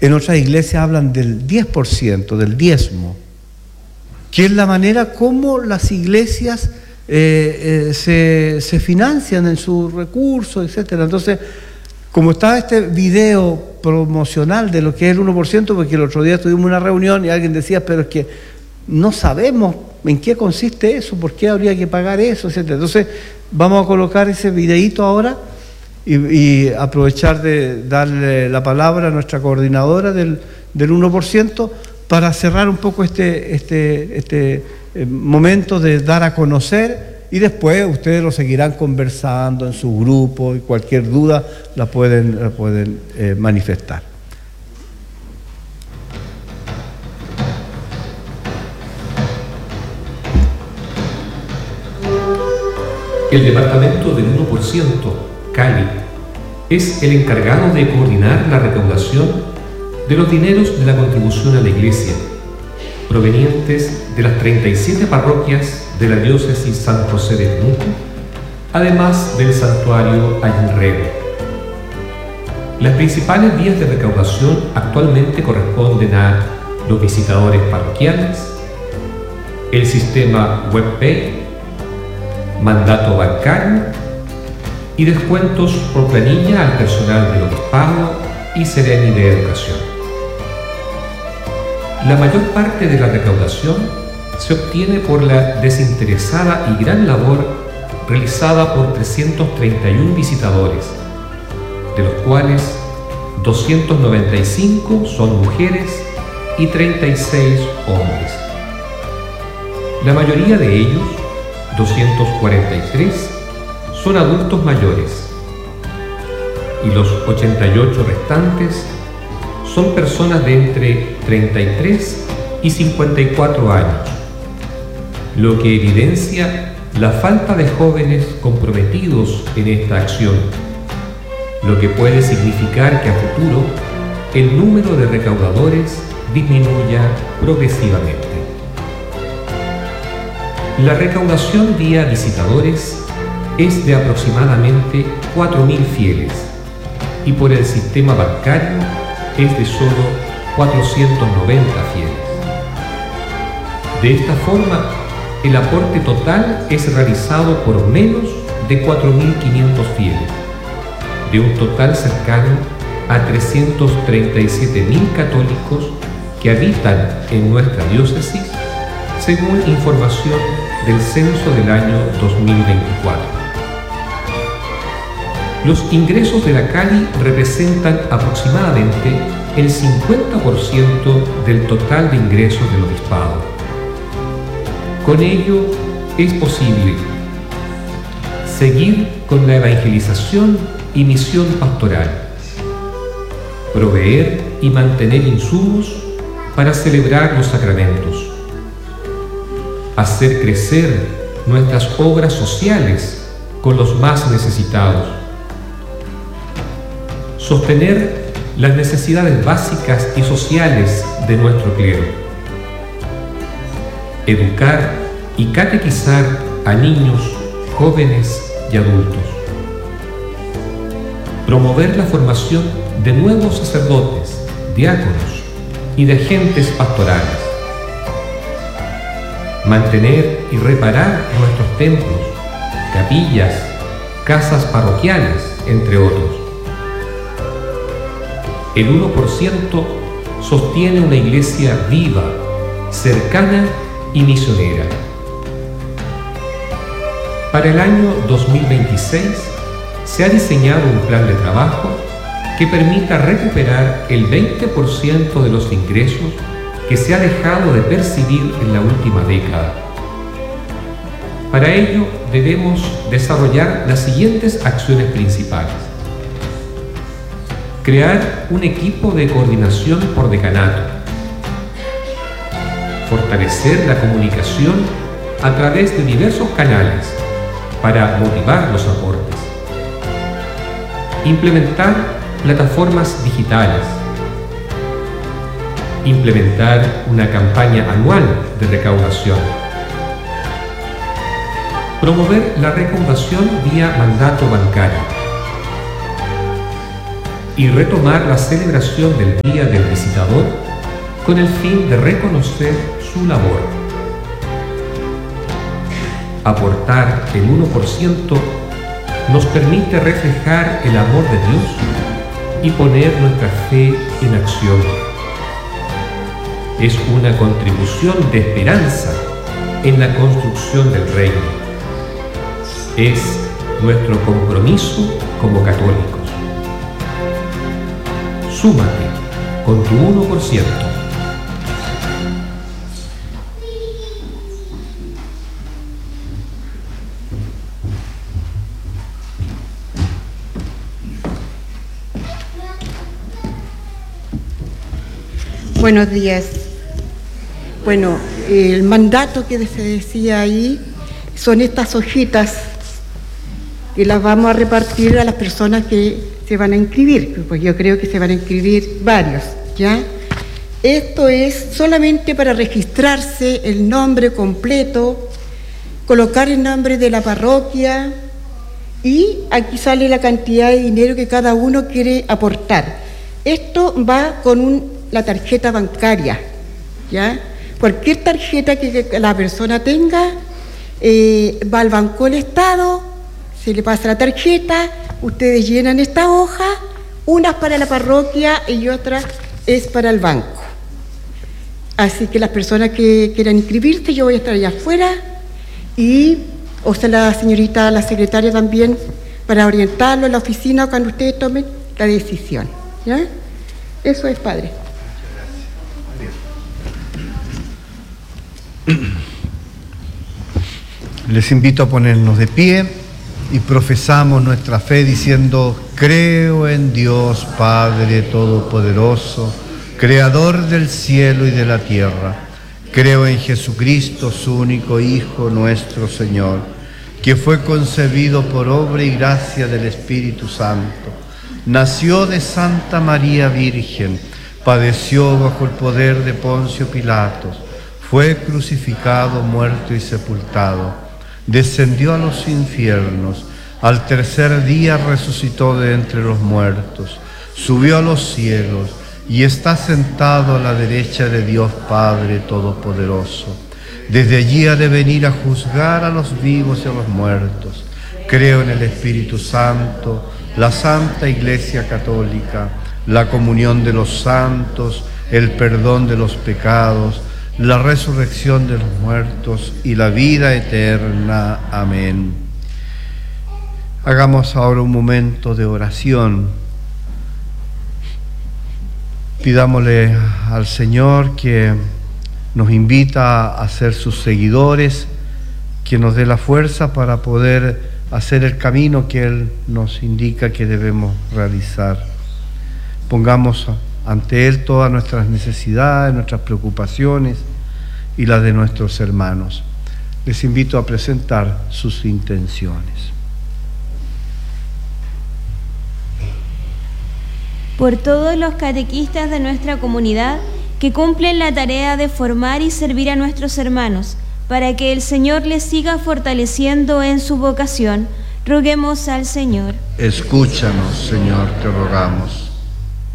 En otras iglesias hablan del 10%, del diezmo, que es la manera como las iglesias se financian en sus recursos, etcétera. Entonces, como estaba este video promocional de lo que es el 1%, porque el otro día tuvimos una reunión y alguien decía, pero es que no sabemos en qué consiste eso, por qué habría que pagar eso, etcétera. Entonces, vamos a colocar ese videíto ahora y aprovechar de darle la palabra a nuestra coordinadora del 1% para cerrar un poco este momento de dar a conocer, y después ustedes lo seguirán conversando en su grupo y cualquier duda la pueden manifestar. El departamento del 1%, Cali, es el encargado de coordinar la recaudación de los dineros de la contribución a la Iglesia, provenientes de las 37 parroquias de la diócesis San José de Temuco, además del santuario Ayinrego. Las principales vías de recaudación actualmente corresponden a los visitadores parroquiales, el sistema WebPay, mandato bancario y descuentos por planilla al personal del obispado y Seremi de Educación. La mayor parte de la recaudación se obtiene por la desinteresada y gran labor realizada por 331 visitadores, de los cuales 295 son mujeres y 36 hombres. La mayoría de ellos, 243, son adultos mayores y los 88 restantes son personas de entre 33 y 54 años, lo que evidencia la falta de jóvenes comprometidos en esta acción, lo que puede significar que a futuro el número de recaudadores disminuya progresivamente. La recaudación vía visitadores es de aproximadamente 4.000 fieles y por el sistema bancario es de solo 490 fieles. De esta forma, el aporte total es realizado por menos de 4.500 fieles, de un total cercano a 337.000 católicos que habitan en nuestra diócesis, según información del censo del año 2024. Los ingresos de la Cali representan aproximadamente el 50% del total de ingresos del obispado. Con ello es posible seguir con la evangelización y misión pastoral, proveer y mantener insumos para celebrar los sacramentos, hacer crecer nuestras obras sociales con los más necesitados, sostener las necesidades básicas y sociales de nuestro clero, educar y catequizar a niños, jóvenes y adultos, promover la formación de nuevos sacerdotes, diáconos y de agentes pastorales, mantener y reparar nuestros templos, capillas, casas parroquiales, entre otros. El 1% sostiene una iglesia viva, cercana y misionera. Para el año 2026 se ha diseñado un plan de trabajo que permita recuperar el 20% de los ingresos que se ha dejado de percibir en la última década. Para ello debemos desarrollar las siguientes acciones principales. Crear un equipo de coordinación por decanato. Fortalecer la comunicación a través de diversos canales para motivar los aportes. Implementar plataformas digitales. Implementar una campaña anual de recaudación. Promover la recaudación vía mandato bancario. y retomar la celebración del Día del Visitador con el fin de reconocer su labor. Aportar el 1% nos permite reflejar el amor de Dios y poner nuestra fe en acción. Es una contribución de esperanza en la construcción del reino. Es nuestro compromiso como católicos. Súmate con tu 1%. Buenos días. Bueno, el mandato que se decía ahí son estas hojitas que las vamos a repartir a las personas que se van a inscribir, pues yo creo que se van a inscribir varios, ¿ya? Esto es solamente para registrarse el nombre completo, colocar el nombre de la parroquia y aquí sale la cantidad de dinero que cada uno quiere aportar. Esto va con la tarjeta bancaria, ¿ya? Cualquier tarjeta que la persona tenga, va al Banco del Estado, se le pasa la tarjeta, ustedes llenan esta hoja, unas para la parroquia y otras es para el banco. Así que las personas que quieran inscribirse, yo voy a estar allá afuera y, o sea, la señorita, la secretaria también, para orientarlo en la oficina cuando ustedes tomen la decisión, ¿ya? Eso es, padre. Les invito a ponernos de pie y profesamos nuestra fe diciendo: creo en Dios Padre Todopoderoso, Creador del cielo y de la tierra. Creo en Jesucristo, su único Hijo, nuestro Señor, que fue concebido por obra y gracia del Espíritu Santo. Nació de Santa María Virgen, padeció bajo el poder de Poncio Pilatos, fue crucificado, muerto y sepultado, descendió a los infiernos, al tercer día resucitó de entre los muertos, subió a los cielos y está sentado a la derecha de Dios Padre Todopoderoso. Desde allí ha de venir a juzgar a los vivos y a los muertos. Creo en el Espíritu Santo, la Santa Iglesia Católica, la comunión de los santos, el perdón de los pecados, la resurrección de los muertos y la vida eterna. Amén. Hagamos ahora un momento de oración. Pidámosle al Señor que nos invita a ser sus seguidores, que nos dé la fuerza para poder hacer el camino que Él nos indica que debemos realizar. Pongamos ante Él todas nuestras necesidades, nuestras preocupaciones y las de nuestros hermanos. Les invito a presentar sus intenciones. Por todos los catequistas de nuestra comunidad que cumplen la tarea de formar y servir a nuestros hermanos, para que el Señor les siga fortaleciendo en su vocación, roguemos al Señor. Escúchanos, Señor, te rogamos.